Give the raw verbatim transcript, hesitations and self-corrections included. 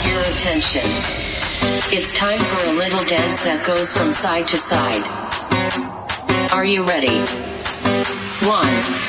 your attention. It's time for a little dance that goes from side to side. Are you ready? One.